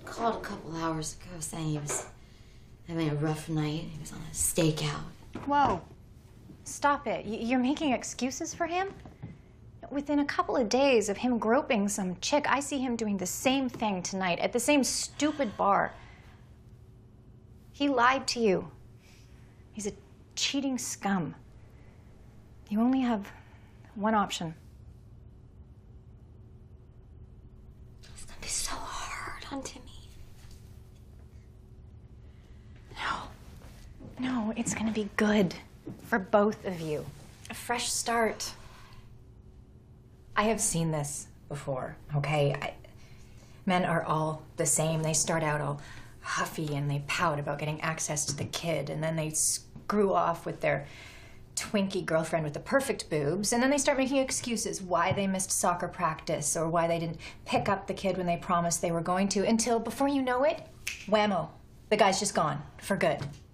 Called a couple hours ago saying he was having a rough night. He was on a stakeout. Whoa. Stop it. You're making excuses for him? Within a couple of days of him groping some chick, I see him doing the same thing tonight at the same stupid bar. He lied to you. He's a cheating scum. You only have one option. It's gonna be so hard on Timmy. No, it's gonna be good for both of you. A fresh start. I have seen this before, okay? Men are all the same. They start out all huffy and they pout about getting access to the kid, and then they screw off with their Twinkie girlfriend with the perfect boobs, and then they start making excuses why they missed soccer practice or why they didn't pick up the kid when they promised they were going to, until before you know it, whammo, the guy's just gone for good.